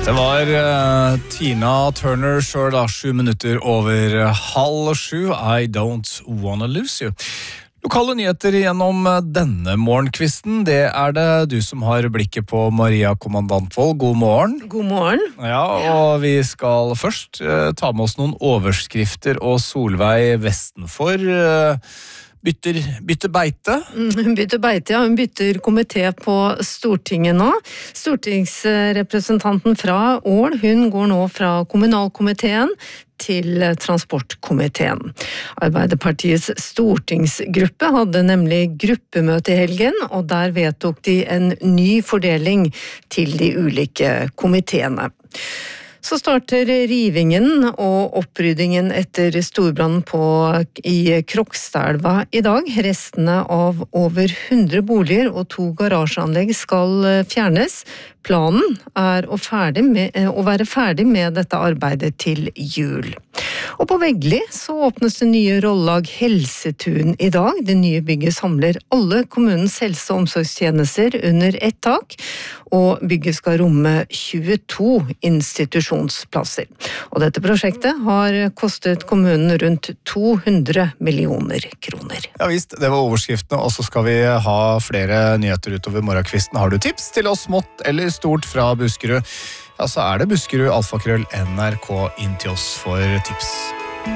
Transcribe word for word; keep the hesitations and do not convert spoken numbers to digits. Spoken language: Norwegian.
Det var uh, Tina Turner selv da, sju minutter over halv sju. I don't wanna lose you. Lokale nyheter gjennom denne morgenkvisten, det er det du som har blikket på Maria Kommandantvold. God morgen. God morgen. Ja, og vi skal først uh, ta med oss noen overskrifter, og Solveig Vestenfor uh, bytter, bytter beite. Hun bytter beite, ja. Hun bytter komité på Stortinget nå. Stortingsrepresentanten fra Ål, hun går nå fra kommunalkomiteen til transportkomiteen. Arbeiderpartiets stortingsgruppe hadde nemlig gruppemøte i helgen, og der vedtok de en ny fordeling til de ulike komiteene. Så starter rivingen og oppryddingen etter storbrannen på i Krokstadelva i dag. Restene av over hundre boliger og to garasjeanlegg skal fjernes. Planen er å, ferdig med, å være ferdig med dette arbeidet til jul. Og på Veggli så åpnes det nye rollag Helsetun i dag. Det nye bygget samler alle kommunens helse- og omsorgstjenester under ett tak, og bygget skal romme tjueto institusjonsplasser. Og dette prosjektet har kostet kommunen rundt to hundre millioner kroner. Ja visst, det var overskriftene, og så skal vi ha flere nyheter utover morgenkvisten. Har du tips til oss smått eller stort fra Buskerud? Ja, så er det Buskerud alfakrøll N R K inn til oss for tips.